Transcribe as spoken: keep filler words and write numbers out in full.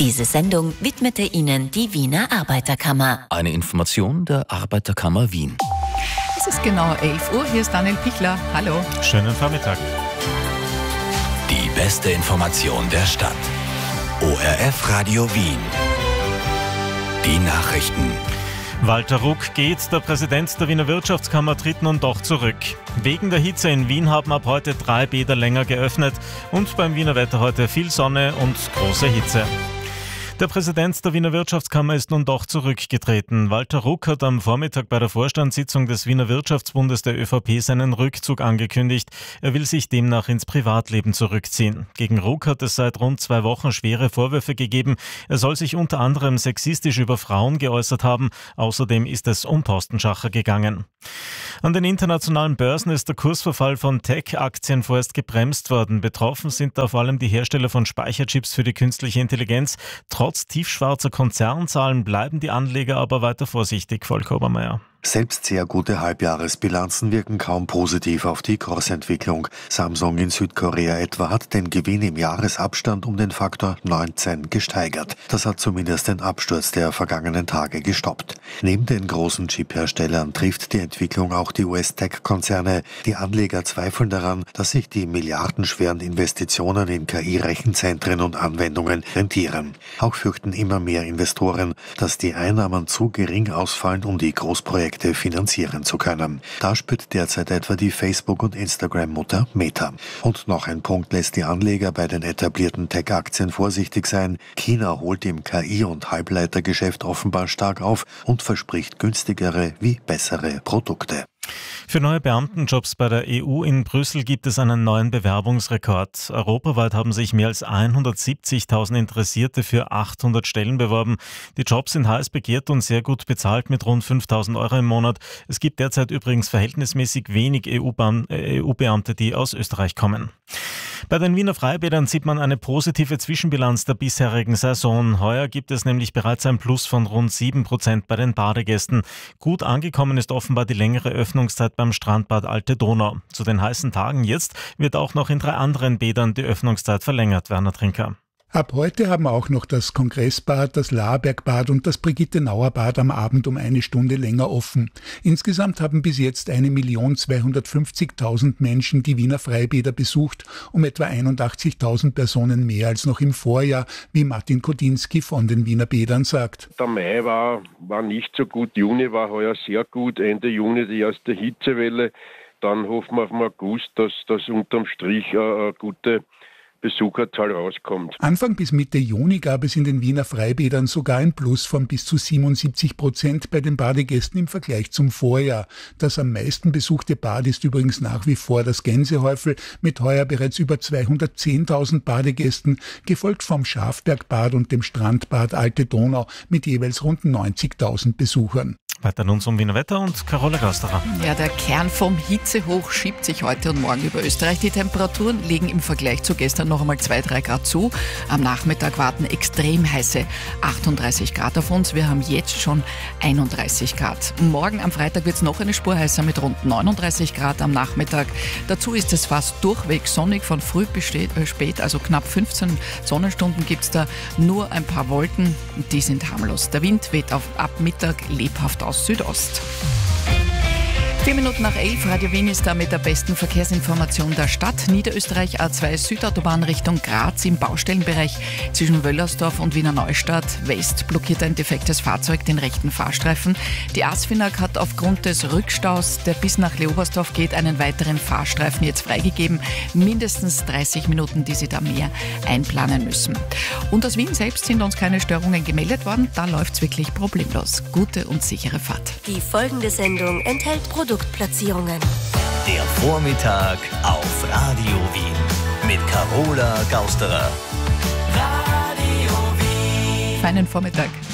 Diese Sendung widmete Ihnen die Wiener Arbeiterkammer. Eine Information der Arbeiterkammer Wien. Es ist genau elf Uhr, hier ist Daniel Pichler. Hallo. Schönen Vormittag. Die beste Information der Stadt. O R F Radio Wien. Die Nachrichten. Walter Ruck geht, der Präsident der Wiener Wirtschaftskammer tritt nun doch zurück. Wegen der Hitze in Wien haben ab heute drei Bäder länger geöffnet und beim Wiener Wetter heute viel Sonne und große Hitze. Der Präsident der Wiener Wirtschaftskammer ist nun doch zurückgetreten. Walter Ruck hat am Vormittag bei der Vorstandssitzung des Wiener Wirtschaftsbundes der ÖVP seinen Rückzug angekündigt. Er will sich demnach ins Privatleben zurückziehen. Gegen Ruck hat es seit rund zwei Wochen schwere Vorwürfe gegeben. Er soll sich unter anderem sexistisch über Frauen geäußert haben. Außerdem ist es um Postenschacher gegangen. An den internationalen Börsen ist der Kursverfall von Tech-Aktien vorerst gebremst worden. Betroffen sind da vor allem die Hersteller von Speicherchips für die künstliche Intelligenz. Trotz tiefschwarzer Konzernzahlen bleiben die Anleger aber weiter vorsichtig, Volker Obermeier. Selbst sehr gute Halbjahresbilanzen wirken kaum positiv auf die Kursentwicklung. Samsung in Südkorea etwa hat den Gewinn im Jahresabstand um den Faktor neunzehn gesteigert. Das hat zumindest den Absturz der vergangenen Tage gestoppt. Neben den großen Chip-Herstellern trifft die Entwicklung auch die U S-Tech-Konzerne. Die Anleger zweifeln daran, dass sich die milliardenschweren Investitionen in K I-Rechenzentren und Anwendungen rentieren. Auch fürchten immer mehr Investoren, dass die Einnahmen zu gering ausfallen, um die Großprojekte finanzieren zu können. Da spürt derzeit etwa die Facebook- und Instagram-Mutter Meta. Und noch ein Punkt lässt die Anleger bei den etablierten Tech-Aktien vorsichtig sein. China holt im K I- und Halbleitergeschäft offenbar stark auf und verspricht günstigere wie bessere Produkte. Für neue Beamtenjobs bei der E U in Brüssel gibt es einen neuen Bewerbungsrekord. Europaweit haben sich mehr als hundertsiebzigtausend Interessierte für achthundert Stellen beworben. Die Jobs sind heiß begehrt und sehr gut bezahlt mit rund fünftausend Euro im Monat. Es gibt derzeit übrigens verhältnismäßig wenig E U-Beamte, die aus Österreich kommen. Bei den Wiener Freibädern sieht man eine positive Zwischenbilanz der bisherigen Saison. Heuer gibt es nämlich bereits ein Plus von rund sieben Prozent bei den Badegästen. Gut angekommen ist offenbar die längere Öffnungszeit beim Strandbad Alte Donau. Zu den heißen Tagen jetzt wird auch noch in drei anderen Bädern die Öffnungszeit verlängert, Werner Trinker. Ab heute haben auch noch das Kongressbad, das Laerbergbad und das Brigitte-Nauer-Bad am Abend um eine Stunde länger offen. Insgesamt haben bis jetzt eine Million zweihundertfünfzigtausend Menschen die Wiener Freibäder besucht, um etwa einundachtzigtausend Personen mehr als noch im Vorjahr, wie Martin Kodinski von den Wiener Bädern sagt. Der Mai war, war nicht so gut, Juni war heuer sehr gut, Ende Juni die erste Hitzewelle. Dann hoffen wir auf den August, dass das unterm Strich eine gute Besucherzahl rauskommt. Anfang bis Mitte Juni gab es in den Wiener Freibädern sogar ein Plus von bis zu siebenundsiebzig Prozent bei den Badegästen im Vergleich zum Vorjahr. Das am meisten besuchte Bad ist übrigens nach wie vor das Gänsehäufel mit heuer bereits über zweihundertzehntausend Badegästen, gefolgt vom Schafbergbad und dem Strandbad Alte Donau mit jeweils rund neunzigtausend Besuchern. Weiter nun zum Wiener Wetter und Carola Gausterer. Ja, der Kern vom Hitzehoch schiebt sich heute und morgen über Österreich. Die Temperaturen legen im Vergleich zu gestern noch einmal zwei bis drei Grad zu. Am Nachmittag warten extrem heiße achtunddreißig Grad auf uns. Wir haben jetzt schon einunddreißig Grad. Morgen am Freitag wird es noch eine Spur heißer mit rund neununddreißig Grad am Nachmittag. Dazu ist es fast durchweg sonnig von früh bis spät, also knapp fünfzehn Sonnenstunden gibt es da. Nur ein paar Wolken, die sind harmlos. Der Wind weht auf, ab Mittag lebhaft aus Südost. Vier Minuten nach elf, Radio Wien ist da mit der besten Verkehrsinformation der Stadt. Niederösterreich A zwei Südautobahn Richtung Graz im Baustellenbereich zwischen Wöllersdorf und Wiener Neustadt West blockiert ein defektes Fahrzeug den rechten Fahrstreifen. Die ASFINAG hat aufgrund des Rückstaus, der bis nach Leobersdorf geht, einen weiteren Fahrstreifen jetzt freigegeben. Mindestens dreißig Minuten, die sie da mehr einplanen müssen. Und aus Wien selbst sind uns keine Störungen gemeldet worden. Da läuft es wirklich problemlos. Gute und sichere Fahrt. Die folgende Sendung enthält Produktplatzierungen. Der Vormittag auf Radio Wien mit Carola Gausterer. Feinen Vormittag.